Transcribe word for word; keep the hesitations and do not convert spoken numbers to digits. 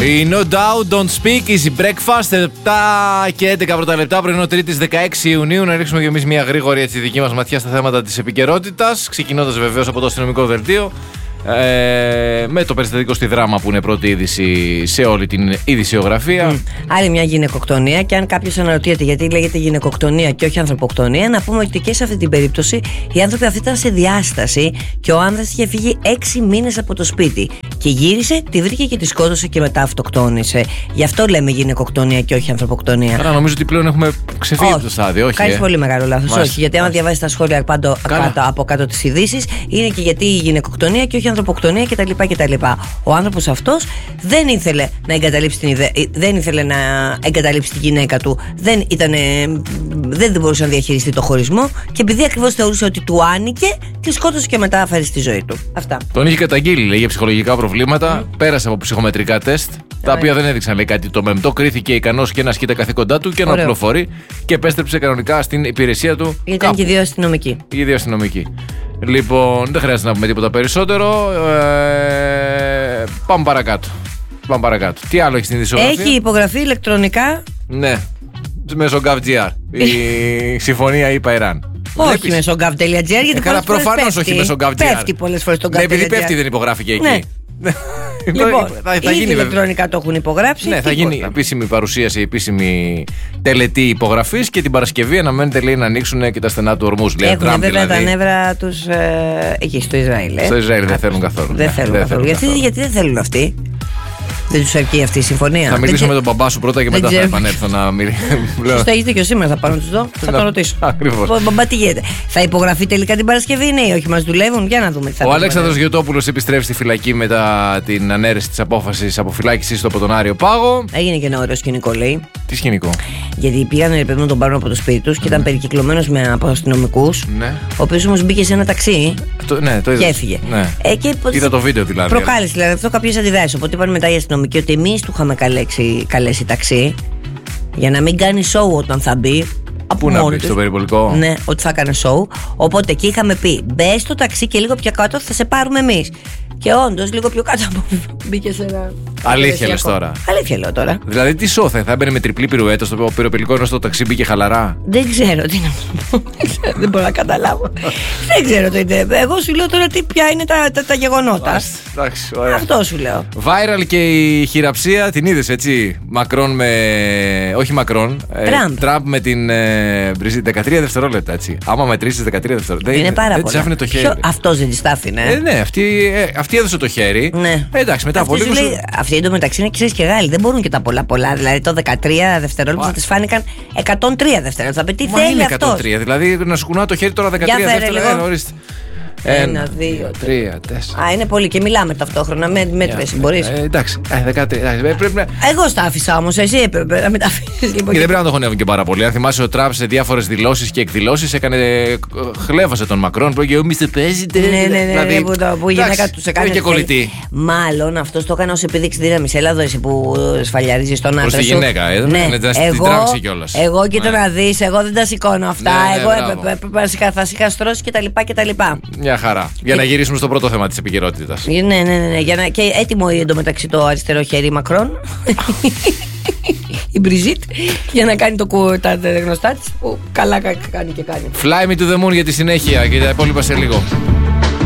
Η No Doubt Don't Speak, Easy Breakfast, επτά και έντεκα πρώτα λεπτά, πρωινό Τρίτης δεκαέξι Ιουνίου. Να ρίξουμε και εμείς μια γρήγορη έτσι, δική μας ματιά στα θέματα της επικαιρότητας. Ξεκινώντας βεβαίως από το αστυνομικό δελτίο. Ε, με το περιστατικό στη Δράμα που είναι πρώτη είδηση σε όλη την ειδησιογραφία. Mm. Άλλη μια γυναικοκτονία. Και αν κάποιος αναρωτιέται γιατί λέγεται γυναικοκτονία και όχι ανθρωποκτονία, να πούμε ότι και σε αυτή την περίπτωση οι άνθρωποι αυτοί ήταν σε διάσταση και ο άνδρας είχε φύγει έξι μήνες από το σπίτι. Και γύρισε, τη βρήκε και τη σκότωσε και μετά αυτοκτόνησε. Γι' αυτό λέμε γυναικοκτονία και όχι ανθρωποκτονία. Άρα νομίζω ότι πλέον έχουμε ξεφύγει από το στάδιο. Όχι, κάνεις ε. πολύ μεγάλο λάθος. Όχι, γιατί άμα διαβάζεις τα σχόλια πάντο, κάτω, από κάτω τις ειδήσεις, είναι και γιατί η γυναικοκτονία και όχι ανθρωποκτονία κτλ. κτλ. Ο άνθρωπος αυτός δεν ήθελε να εγκαταλείψει την ιδέα, δεν ήθελε να εγκαταλείψει τη γυναίκα του, δεν, ήτανε, δεν μπορούσε να διαχειριστεί το χωρισμό και επειδή ακριβώς θεωρούσε ότι του άνοικε, τη σκότωσε και μετά αφαίρεσε τη ζωή του. Αυτά. Τον είχε καταγγείλει, λέει, για ψυχολογικά προβλήματα, mm. πέρασε από ψυχομετρικά τεστ, yeah. τα οποία δεν έδειξαν, λέει, κάτι το μεμπτό. Κρίθηκε ικανός και να ασκεί τα καθήκοντά του και να οπλοφορεί και επέστρεψε κανονικά στην υπηρεσία του. Ήταν και δύο αστυνομικοί. Οι δύο αστυνομικοί. Λοιπόν, δεν χρειάζεται να πούμε τίποτα περισσότερο. Ε, πάμε παρακάτω. Πάμε παρακάτω. Τι άλλο έχει στην ειδησιογραφία? Έχει υπογραφεί ηλεκτρονικά. Ναι, μέσω GovGR. Η συμφωνία ΗΠΑ-Ιράν. Όχι μέσω gov.gr, γιατί ε, προφανώς όχι μέσω GovGR. Πέφτει πολλές φορές το gov.gr. Ναι, επειδή πέφτει δεν υπογράφηκε εκεί. Ναι. Λοιπόν, θα, θα ήδη γίνει, ηλεκτρονικά το έχουν υπογράψει. Ναι, θα γίνει επίσημη παρουσίαση, επίσημη τελετή υπογραφής και την Παρασκευή αναμένεται, λέει, να ανοίξουν και τα στενά του ορμούς. Έχουν Τραμπ, βέβαια δηλαδή. τα νεύρα τους ε, εκεί στο Ισραήλ. Ε. Στο Ισραήλ δεν θέλουν καθόλου. Δεν ναι, θέλουν δεν καθόλου. θέλουν Γιατί, καθόλου. γιατί δεν θέλουν αυτοί? Δεν τους αρκεί αυτή η συμφωνία. Θα μιλήσω με τον μπαμπά σου πρώτα και μετά θα επανέλθω να μιλήσω. Σωστά, έχετε και σήμερα θα πάρω να τους δω. Θα τον ρωτήσω. Ακριβώς. Μπαμπά, τι γίνεται? Θα υπογραφεί τελικά την Παρασκευή, ναι, ή όχι? Μας δουλεύουν, για να δούμε. Ο Αλέξανδρος Γιωτόπουλος επιστρέφει στη φυλακή μετά την ανέρεση της απόφασης αποφυλάκησης του από τον Άριο Πάγο. Έγινε και ένα ωραίο σκηνικό, λέει. Τι σκηνικό? Γιατί πήγανε ρε παιδί να τον πάρουν από το σπίτι τους και ήταν περικυκλωμένος με από αστυνομικούς. Ναι. Ο οποίος όμως μπήκε σε ένα ταξί. Το, ναι, το και έφυγε. Ναι. Ε, και είδα το βίντεο δηλαδή. Προκάλεσε δηλαδή αυτό κάποιες αντιδράσεις. Οπότε είπαν μετά οι αστυνομικοί ότι εμείς του είχαμε καλέσει, καλέσει ταξί για να μην κάνει show όταν θα μπει. Πού να μπει, στο περιπολικό? Ναι, ότι θα έκανε show. Οπότε εκεί είχαμε πει: μπες στο ταξί και λίγο πιο κάτω θα σε πάρουμε εμείς. Και όντως λίγο πιο κάτω από μπήκε σε ένα. Αλήθεια λες τώρα? Αλήθεια λέω τώρα. Δηλαδή τι show θα, θα έμπαινε με τριπλή πυρουέτα στο περιπολικό ενώ στο ταξί μπήκε χαλαρά? Δεν ξέρω τι να πω. Δεν μπορώ να καταλάβω. Δεν ξέρω τι είναι. Εγώ σου λέω τώρα τι, ποια είναι τα, τα, τα γεγονότα. Εντάξει, ωραία. Αυτό σου λέω. Viral και η χειραψία, την είδες έτσι? Μακρόν με. Όχι Μακρόν. Τραμπ. Τραμπ με την. Μπριζίτ. δεκατρία δευτερόλεπτα έτσι. Άμα μετρήσεις δεκατρία δευτερόλεπτα. Είναι πάρα πολύ. Δεν της άφηνε το χέρι. Αυτό δεν της τα άφηνε. Ε, ναι, αυτή, ε, αυτή έδωσε το χέρι. Ναι. Ε, εντάξει, μετά από λίγο. Λέει, αυτοί εντωμεταξύ είναι, ξέρεις, και Γάλλοι. Δεν μπορούν και τα πολλά πολλά. Δηλαδή το δεκατρία δευτερόλεπτα θα της φάνηκαν εκατόν τρία δευτερόλεπτα. Θα πει τι θέλει αυτό. εκατόν τρία, δηλαδή να σου κουνάω το χέρι τώρα δεκατρία δευτερόλεπτα. Ένα, δύο, τρία, τέσσερα. Α, είναι πολύ και μιλάμε ταυτόχρονα. Με μέτρηση, μπορείς. Ε, εντάξει, δεκατρία. Εγώ στα άφησα όμως, εσύ έπρεπε να με τα αφήσεις. Δεν πρέπει να το χωνεύουν και πάρα πολύ. Αν θυμάσαι, ο Τραμπ σε διάφορες δηλώσεις και εκδηλώσεις έκανε. Χλέβασε τον Μακρόν που έλεγε ο Μίστερ President. Ναι, ναι, ναι. Που η γυναίκα του σε κάνει. Και κολλητή. Μάλλον αυτό το έκανε ως επίδειξη δύναμης. Έλα εδώ εσύ που σφαλιαρίζεις τον άντρα σου. Προς τη γυναίκα, ε. Ναι, εγώ κοίτα να δεις, εγώ δεν τα σηκώνω αυτά. Εγώ έπρεπε να σε είχα στρώσει κτλ. Μια χαρά. Για να γυρίσουμε στο πρώτο θέμα της επικαιρότητας. Ναι, ναι, ναι, ναι. Για να... Και έτοιμο εντωμεταξύ το αριστερό χέρι Μακρόν. Η Μπριζίτ. Για να κάνει το κου... τα γνωστά της. Που καλά κάνει και κάνει. Fly me to the moon για τη συνέχεια και τα υπόλοιπα σε λίγο.